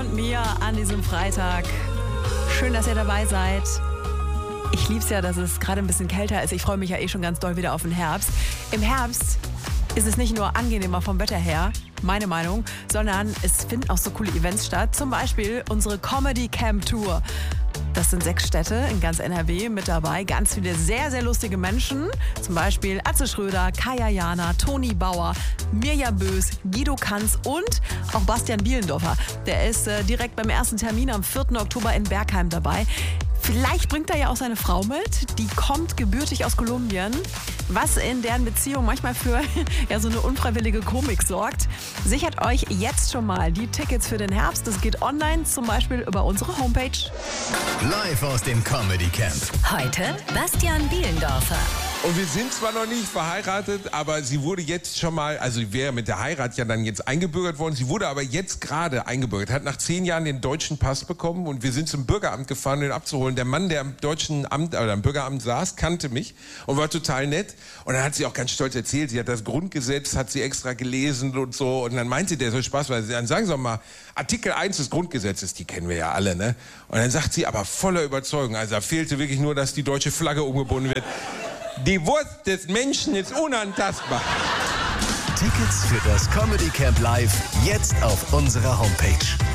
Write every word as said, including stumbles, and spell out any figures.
und mir an diesem Freitag. Schön, dass ihr dabei seid. Ich lieb's ja, dass es gerade ein bisschen kälter ist. Ich freue mich ja eh schon ganz doll wieder auf den Herbst. Im Herbst ist es nicht nur angenehmer vom Wetter her, meine Meinung, sondern es finden auch so coole Events statt. Zum Beispiel unsere Comedy Camp Tour. Das sind sechs Städte in ganz N R W mit dabei. Ganz viele sehr, sehr lustige Menschen. Zum Beispiel Atze Schröder, Kaya Jana, Toni Bauer, Mirja Bös, Guido Kanz und auch Bastian Bielendorfer. Der ist äh, direkt beim ersten Termin am vierten Oktober in Bergheim dabei. Vielleicht bringt er ja auch seine Frau mit. Die kommt gebürtig aus Kolumbien. Was in deren Beziehung manchmal für ja, so eine unfreiwillige Komik sorgt. Sichert euch jetzt schon mal die Tickets für den Herbst. Das geht online, zum Beispiel über unsere Homepage. Live aus dem Comedy Camp. Heute Bastian Bielendorfer. Und wir sind zwar noch nicht verheiratet, aber sie wurde jetzt schon mal, also wäre mit der Heirat ja dann jetzt eingebürgert worden. Sie wurde aber jetzt gerade eingebürgert, hat nach zehn Jahren den deutschen Pass bekommen und wir sind zum Bürgeramt gefahren, um ihn abzuholen. Der Mann, der am deutschen Amt oder am Bürgeramt saß, kannte mich und war total nett. Und dann hat sie auch ganz stolz erzählt, sie hat das Grundgesetz, hat sie extra gelesen und so. Und dann meinte der so Spaß, weil sie dann sagen Sie doch mal, Artikel eins des Grundgesetzes, die kennen wir ja alle, ne? Und dann sagt sie aber voller Überzeugung, also da fehlte wirklich nur, dass die deutsche Flagge umgebunden wird. Die Wurst des Menschen ist unantastbar. Tickets für das Comedy Camp Live jetzt auf unserer Homepage.